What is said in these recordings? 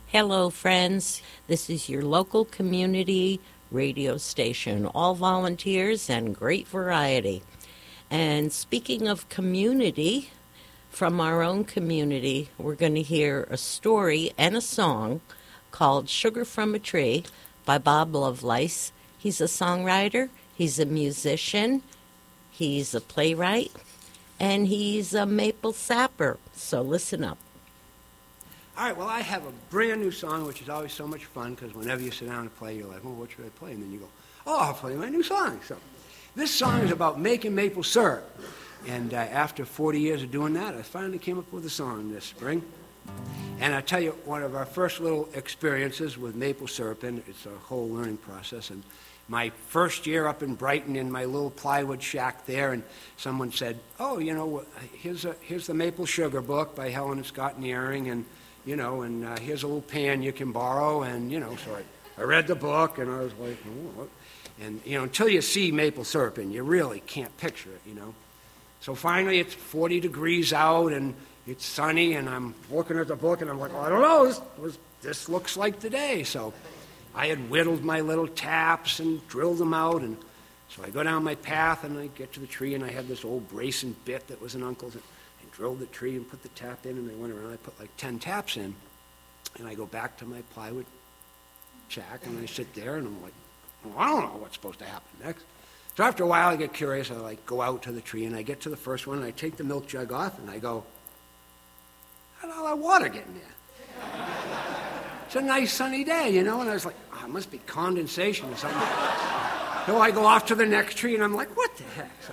Hello, friends. This is your local community radio station, all volunteers and great variety. And speaking of community, from our own community, we're going to hear a story and a song called Sugar from a Tree by Bob Lovelace. He's a songwriter, he's a musician, he's a playwright, and he's a maple sapper. So listen up. All right, well, I have a brand new song, which is always so much fun, because whenever you sit down and play, you're like, well, what should I play? And then you go, oh, I'll play my new song. So this song is about making maple syrup. And after 40 years of doing that, I finally came up with a song this spring. And I'll tell you, one of our first little experiences with maple syrup, and it's a whole learning process. And my first year up in Brighton in my little plywood shack there, and someone said, oh, you know, here's the Maple Sugar book by Helen and Scott Nearing, and here's a little pan you can borrow, and, so I read the book, and I was like, oh, what? And, until you see maple syrup, and you really can't picture it, So finally, it's 40 degrees out, and it's sunny, and I'm looking at the book, and I'm like, well, I don't know, this looks like the day. So I had whittled my little taps and drilled them out, and so I go down my path, and I get to the tree, and I had this old bracing bit that was an uncle's. Drilled the tree and put the tap in, and I went around. I put like 10 taps in, and I go back to my plywood shack, and I sit there, and I'm like, well, I don't know what's supposed to happen next. So after a while, I get curious. I go out to the tree, and I get to the first one, and I take the milk jug off, and I go, how'd all that water get in there? It's a nice sunny day, and I was like, oh, it must be condensation or something. So I go off to the next tree, and I'm like, what the heck? So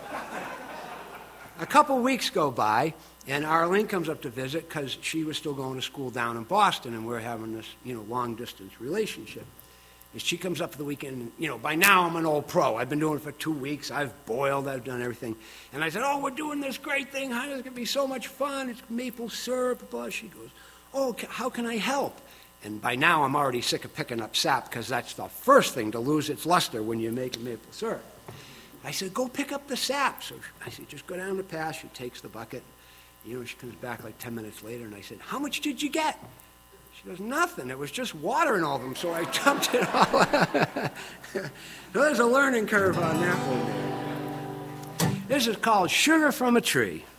a couple weeks go by, and Arlene comes up to visit because she was still going to school down in Boston, and we're having this, long-distance relationship. And she comes up for the weekend, and, by now I'm an old pro. I've been doing it for 2 weeks. I've boiled. I've done everything. And I said, oh, we're doing this great thing. It's going to be so much fun. It's maple syrup. Blah. She goes, oh, how can I help? And by now I'm already sick of picking up sap because that's the first thing to lose its luster when you make maple syrup. I said, go pick up the sap. So I said, just go down the path. She takes the bucket. She comes back like 10 minutes later, and I said, how much did you get? She goes, nothing. It was just water in all of them, so I dumped it all. So there's a learning curve on that one. This is called Sugar from a Tree.